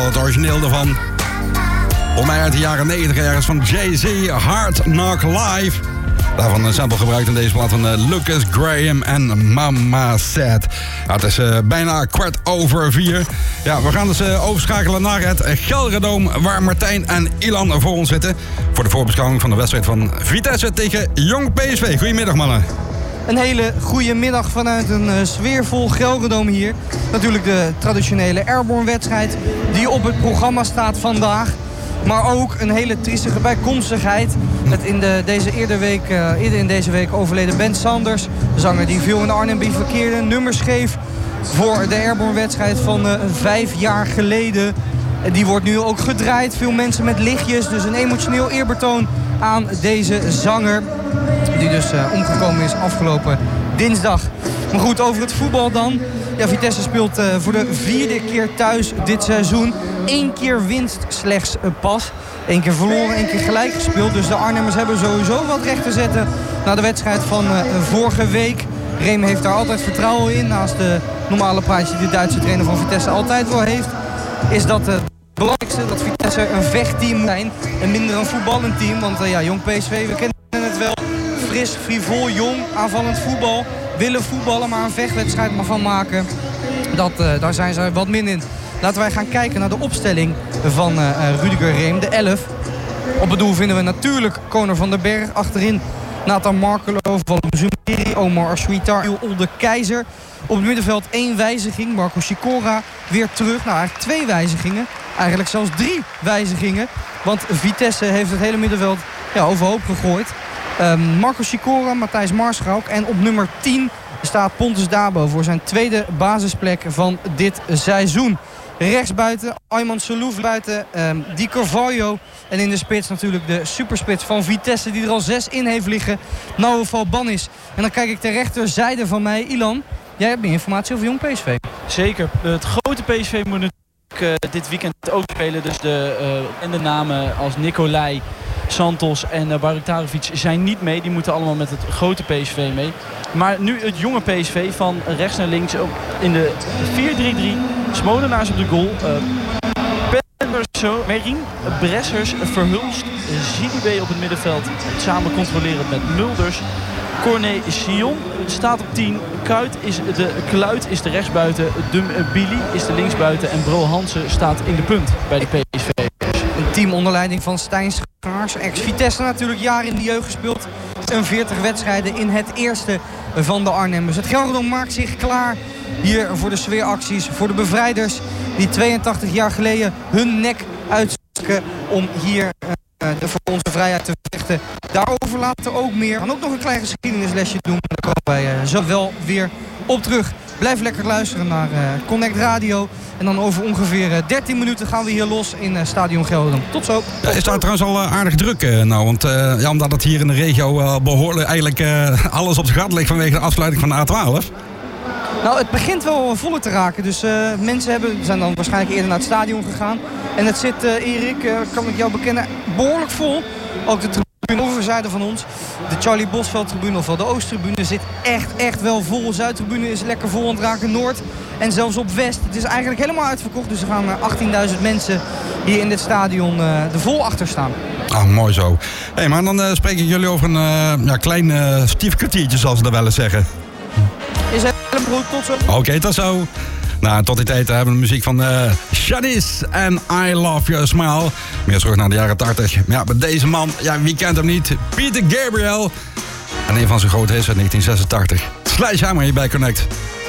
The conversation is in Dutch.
Het origineel daarvan. Voor mij uit de jaren 90 ergens van Jay-Z, Hard Knock Live. Daarvan een sample gebruikt in deze plaat van Lucas Graham en Mama Said. Ja, het is bijna 4:15. Ja, we gaan dus overschakelen naar het Gelredome, waar Martijn en Ilan voor ons zitten. Voor de voorbeschouwing van de wedstrijd van Vitesse tegen Jong PSV. Goedemiddag, mannen. Een hele goede middag vanuit een sfeervol Gelredome hier. Natuurlijk de traditionele Airborne-wedstrijd die op het programma staat vandaag. Maar ook een hele triestige bijkomstigheid. Het eerder in deze week overleden Ben Sanders. De zanger die veel in Arnhem verkeerde. Nummers schreef voor de Airborne-wedstrijd van 5 jaar geleden. Die wordt nu ook gedraaid. Veel mensen met lichtjes. Dus een emotioneel eerbetoon aan deze zanger. Die dus omgekomen is afgelopen dinsdag. Maar goed, over het voetbal dan. Ja, Vitesse speelt voor de 4e keer thuis dit seizoen. 1 keer winst slechts pas. 1 keer verloren, 1 keer gelijk gespeeld. Dus de Arnhemmers hebben sowieso wat recht te zetten na de wedstrijd van vorige week. Reem heeft daar altijd vertrouwen in. Naast de normale praatje die de Duitse trainer van Vitesse altijd wel heeft. Is dat het belangrijkste, dat Vitesse een vechtteam moet zijn. En minder een voetballend team. Want Jong PSV, we kennen het wel. Fris, frivol, jong, aanvallend voetbal. Willen voetballen, maar een vechtwedstrijd maar van maken. Daar zijn ze wat min in. Laten wij gaan kijken naar de opstelling van Rudiger Reem, de 11. Op het doel vinden we natuurlijk Conor van der Berg. Achterin Nathan Markelo, Valum, Omar Ashuitar, Olde Keizer. Op het middenveld 1 wijziging. Marco Sikora weer terug. Nou, eigenlijk 2 wijzigingen. Eigenlijk zelfs 3 wijzigingen. Want Vitesse heeft het hele middenveld overhoop gegooid. Marco Sikora, Matthijs Marschauk. En op nummer 10 staat Pontus Dabo voor zijn 2e basisplek van dit seizoen. Rechtsbuiten, Ayman Salouf buiten, Di Carvalho. En in de spits natuurlijk de superspits van Vitesse die er al 6 in heeft liggen. Naoufal Bannis. En dan kijk ik ter rechterzijde van mij. Ilan, jij hebt meer informatie over Jong PSV. Zeker. Het grote PSV moet natuurlijk dit weekend ook spelen. Dus de namen als Nicolai, Santos en Barutarovic zijn niet mee. Die moeten allemaal met het grote PSV mee. Maar nu het jonge PSV van rechts naar links in de 4-3-3. Smolenaars op de goal. Penderso, Merin, Bressers, Verhulst, Zidibé op het middenveld. Samen controlerend met Mulders. Corné Sion staat op 10. Kluit is de rechtsbuiten. Billy is de linksbuiten. En Bro Hansen staat in de punt bij de PSV. Een team onder leiding van Stijn Schaars. Ex-Vitesse natuurlijk jaren in de jeugd gespeeld. Een 40 wedstrijden in het eerste van de Arnhemmers. Het Gelredome maakt zich klaar hier voor de sfeeracties. Voor de bevrijders die 82 jaar geleden hun nek uitstaken om hier voor onze vrijheid te vechten. Daarover later ook meer. We gaan ook nog een klein geschiedenislesje doen. Daar komen wij zo wel weer op terug. Blijf lekker luisteren naar Connect Radio. En dan over ongeveer 13 minuten gaan we hier los in Stadion Gelredome. Tot zo. Ja, is daar trouwens al aardig druk nou? Want omdat het hier in de regio behoorlijk eigenlijk alles op zijn gat ligt vanwege de afsluiting van de A12. Nou, het begint wel voller te raken. Dus mensen zijn dan waarschijnlijk eerder naar het stadion gegaan. En het zit, Erik, kan ik jou bekennen, behoorlijk vol. Ook de tribune overzijde van ons. De Charlie Bosveld tribune, ofwel de Oosttribune, zit echt wel vol. Zuidtribune is lekker vol aan het raken. Noord en zelfs op West. Het is eigenlijk helemaal uitverkocht. Dus er gaan 18.000 mensen hier in dit stadion er vol achter staan. Ah, mooi zo. Hey, maar dan spreek ik jullie over een klein stief kwartiertje, zoals ze dat wel eens zeggen. Is helemaal goed, tot zo. Oké, tot zo. Nou, tot die tijd hebben we de muziek van Shanice en I Love Your Smile. Meer terug naar de jaren 80. Maar ja, bij deze man, wie kent hem niet? Peter Gabriel. En een van zijn grote hits uit 1986. Sledgehammer hier bij Connect.